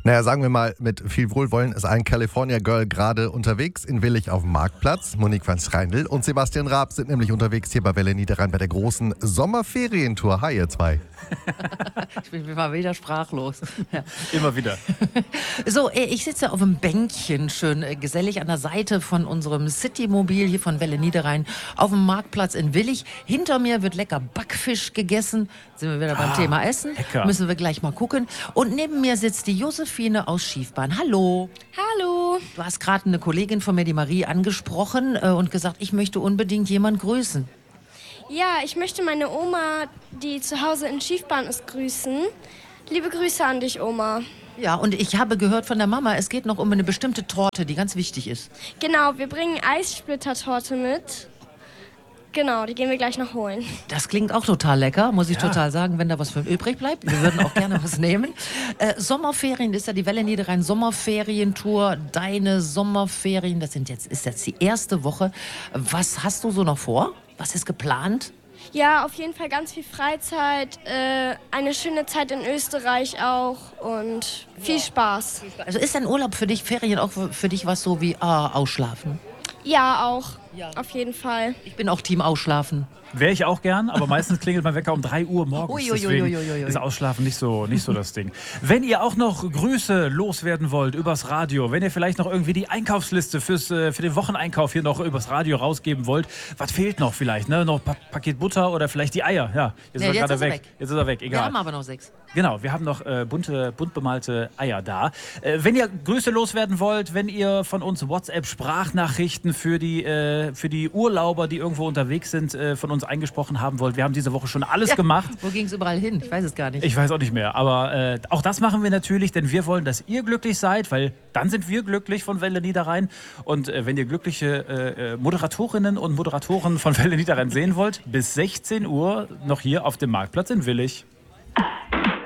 Naja, sagen wir mal, mit viel Wohlwollen ist ein California Girl gerade unterwegs in Willig auf dem Marktplatz. Monique van Schreindl und Sebastian Raab sind nämlich unterwegs hier bei Welle Niederrhein bei der großen Sommerferientour. Hi, ihr zwei. Ich bin mal wieder sprachlos. Ja. Immer wieder. So, ich sitze auf einem Bänkchen, schön gesellig an der Seite von unserem Citymobil hier von Welle Niederrhein auf dem Marktplatz in Willig. Hinter mir wird lecker Backfisch gegessen. Sind wir wieder beim Thema Essen. Lecker. Müssen wir gleich mal gucken. Und neben mir sitzt die Josephine aus Schiefbahn. Hallo. Hallo. Du hast gerade eine Kollegin von mir, die Marie, angesprochen und gesagt, ich möchte unbedingt jemanden grüßen. Ja, ich möchte meine Oma, die zu Hause in Schiefbahn ist, grüßen. Liebe Grüße an dich, Oma. Ja, und ich habe gehört von der Mama, es geht noch um eine bestimmte Torte, die ganz wichtig ist. Genau, wir bringen Eissplittertorte mit. Genau, die gehen wir gleich noch holen. Das klingt auch total lecker, muss ich total sagen, wenn da was für übrig bleibt. Wir würden auch gerne was nehmen. Sommerferien ist ja die Welle Niederrhein Sommerferientour. Deine Sommerferien, ist jetzt die erste Woche. Was hast du so noch vor? Was ist geplant? Ja, auf jeden Fall ganz viel Freizeit, eine schöne Zeit in Österreich auch und viel Spaß. Also ist ein Urlaub für dich, Ferien auch für dich was so wie ausschlafen? Ja, auch. Auf jeden Fall. Ich bin auch Team Ausschlafen. Wäre ich auch gern, aber meistens klingelt mein Wecker um 3 Uhr morgens. Deswegen Uiuiuiui. ist Ausschlafen nicht so das Ding. Wenn ihr auch noch Grüße loswerden wollt übers Radio, wenn ihr vielleicht noch irgendwie die Einkaufsliste für den Wocheneinkauf hier noch übers Radio rausgeben wollt, was fehlt noch vielleicht? Ne? Noch ein Paket Butter oder vielleicht die Eier? Ja, jetzt ist er gerade weg. Jetzt ist er weg, egal. Wir haben aber noch 6. Genau, wir haben noch bunt bemalte Eier da. Wenn ihr Grüße loswerden wollt, wenn ihr von uns WhatsApp-Sprachnachrichten für die Urlauber, die irgendwo unterwegs sind, von uns eingesprochen haben wollt, wir haben diese Woche schon alles gemacht. Wo ging es überall hin? Ich weiß es gar nicht. Ich weiß auch nicht mehr, aber auch das machen wir natürlich, denn wir wollen, dass ihr glücklich seid, weil dann sind wir glücklich von Welle Niederrhein. Und wenn ihr glückliche Moderatorinnen und Moderatoren von Welle Niederrhein sehen wollt, bis 16 Uhr noch hier auf dem Marktplatz in Willig.